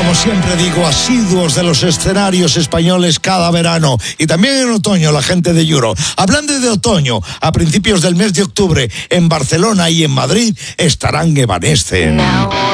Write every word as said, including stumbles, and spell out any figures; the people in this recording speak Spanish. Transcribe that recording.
como siempre digo, asiduos de los escenarios españoles cada verano y también en otoño, la gente de Euro. Hablando de otoño, a principios del mes de octubre en Barcelona y en Madrid estarán Evanescence.